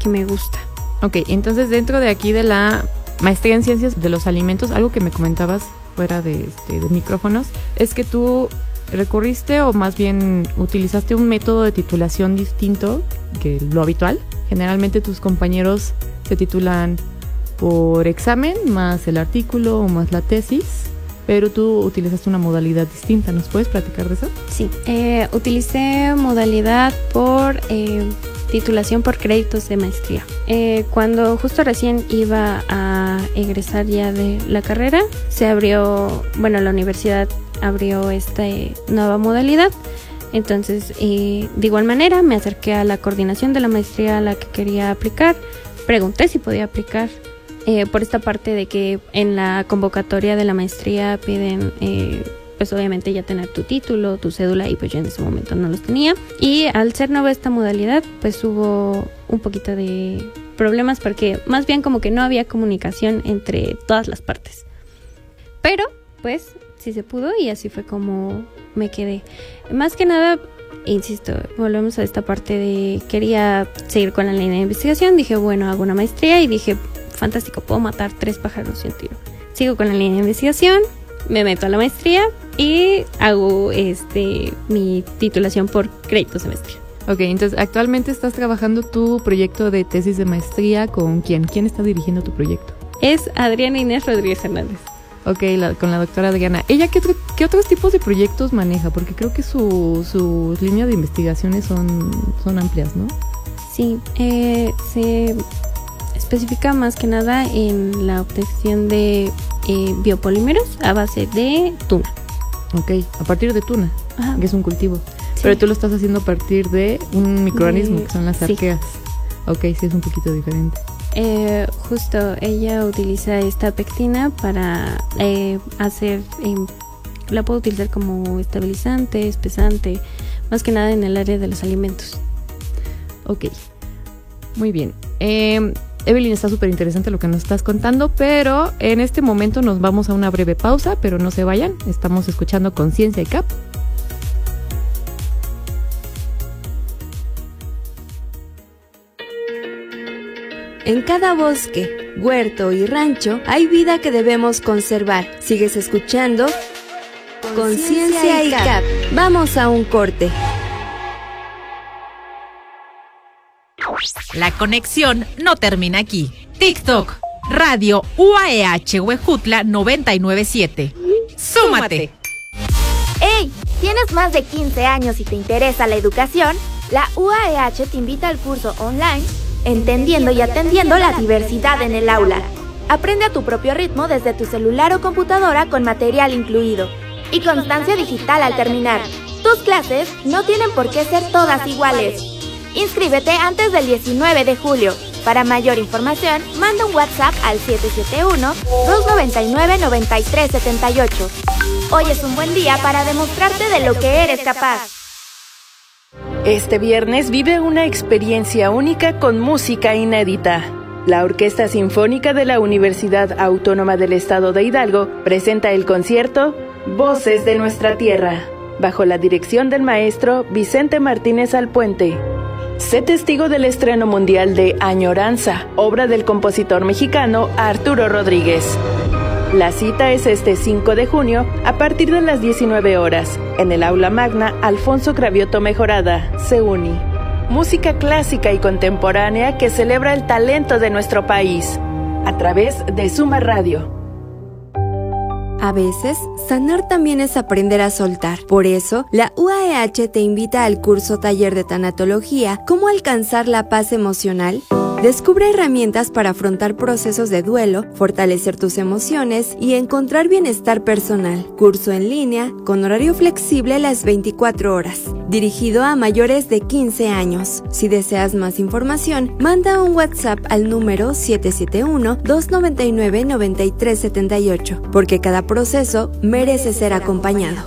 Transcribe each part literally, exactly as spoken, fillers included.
que me gusta. Ok, entonces dentro de aquí de la maestría en ciencias de los alimentos, algo que me comentabas fuera de, este, de micrófonos, es que tú recurriste o más bien utilizaste un método de titulación distinto que lo habitual. Generalmente tus compañeros se titulan por examen, más el artículo o más la tesis, pero tú utilizaste una modalidad distinta. ¿Nos puedes platicar de eso? Sí, eh, utilicé modalidad por eh, titulación por créditos de maestría. Eh, cuando justo recién iba a egresar ya de la carrera, se abrió, bueno, la universidad abrió esta eh, nueva modalidad. Entonces, eh, de igual manera, me acerqué a la coordinación de la maestría a la que quería aplicar. Pregunté si podía aplicar. Eh, por esta parte de que en la convocatoria de la maestría piden, eh, pues obviamente ya tener tu título, tu cédula, y pues yo en ese momento no los tenía. Y al ser nueva esta modalidad, pues hubo un poquito de problemas porque más bien como que no había comunicación entre todas las partes. Pero, pues, sí se pudo y así fue como me quedé. Más que nada, insisto, volvemos a esta parte de quería seguir con la línea de investigación. Dije, bueno, hago una maestría y dije, fantástico, puedo matar tres pájaros de un tiro. Sigo con la línea de investigación, me meto a la maestría y hago este mi titulación por créditos de maestría. Ok, entonces actualmente estás trabajando tu proyecto de tesis de maestría ¿con quién? ¿Quién está dirigiendo tu proyecto? Es Adriana Inés Rodríguez Hernández. Ok, la, con la doctora Adriana. ¿Ella qué, otro, qué otros tipos de proyectos maneja? Porque creo que su, sus líneas de investigaciones son, son amplias, ¿no? Sí, eh, se especifica más que nada en la obtención de eh, biopolímeros a base de tuna. Ok, a partir de tuna, Ajá. que es un cultivo. Sí. Pero tú lo estás haciendo a partir de un microorganismo, de, que son las sí. arqueas. Ok, sí, es un poquito diferente. Eh, justo ella utiliza esta pectina para eh, hacer, eh, la puedo utilizar como estabilizante, espesante, más que nada en el área de los alimentos. Ok, muy bien. Eh, Evelyn, está súper interesante lo que nos estás contando, pero en este momento nos vamos a una breve pausa, pero no se vayan, estamos escuchando Conciencia I C A P. En cada bosque, huerto y rancho hay vida que debemos conservar. Sigues escuchando Conciencia I C A P. Vamos a un corte. La conexión no termina aquí. TikTok, Radio U A E H Huejutla noventa y nueve punto siete. ¡Súmate! ¡Hey! ¿Tienes más de quince años y te interesa la educación? La U A E H te invita al curso online Entendiendo y atendiendo la diversidad en el aula. Aprende a tu propio ritmo desde tu celular o computadora con material incluido y constancia digital al terminar. Tus clases no tienen por qué ser todas iguales. Inscríbete antes del diecinueve de julio. Para mayor información, manda un WhatsApp al siete siete uno, dos nueve nueve, nueve tres siete ocho. Hoy es un buen día para demostrarte de lo que eres capaz. Este viernes vive una experiencia única con música inédita. La Orquesta Sinfónica de la Universidad Autónoma del Estado de Hidalgo presenta el concierto Voces de Nuestra Tierra, bajo la dirección del maestro Vicente Martínez Alpuente. Sé testigo del estreno mundial de Añoranza, obra del compositor mexicano Arturo Rodríguez. La cita es este cinco de junio a partir de las diecinueve horas, en el Aula Magna Alfonso Cravioto Mejorada, CEUNI. Música clásica y contemporánea que celebra el talento de nuestro país, a través de Suma Radio. A veces, sanar también es aprender a soltar. Por eso, la U A E H te invita al curso taller de tanatología ¿Cómo alcanzar la paz emocional? Descubre herramientas para afrontar procesos de duelo, fortalecer tus emociones y encontrar bienestar personal. Curso en línea, con horario flexible las veinticuatro horas. Dirigido a mayores de quince años. Si deseas más información, manda un WhatsApp al número siete siete uno, dos nueve nueve, nueve tres siete ocho, porque cada proceso merece ser acompañado.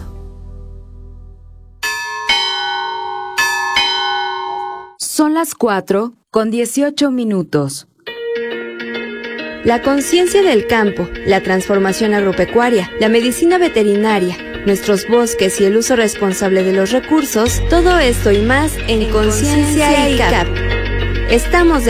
Son las cuatro con dieciocho minutos. La conciencia del campo, la transformación agropecuaria, la medicina veterinaria, nuestros bosques y el uso responsable de los recursos, todo esto y más en Conciencia I C A P. Estamos de